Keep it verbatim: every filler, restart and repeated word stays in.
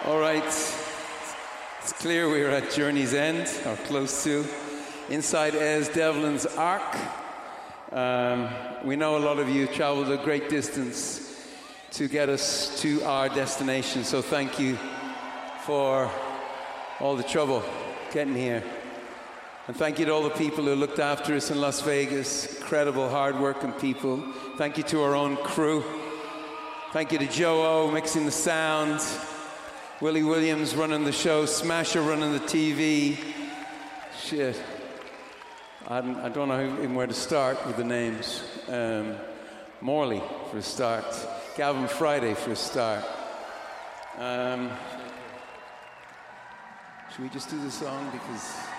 All right, it's clear we're at Journey's End, or close to, inside Es Devlin's Ark. Um, we know a lot of you traveled a great distance to get us to our destination, so thank you for all the trouble getting here. And thank you to all the people who looked after us in Las Vegas, incredible, hard-working people. Thank you to our own crew. Thank you to Joe O mixing the sound, Willie Williams running the show, Smasher running the T V. Shit. I don't, I don't know even where to start with the names. Um, Morley for a start. Gavin Friday for a start. Um, should we just do the song? Because...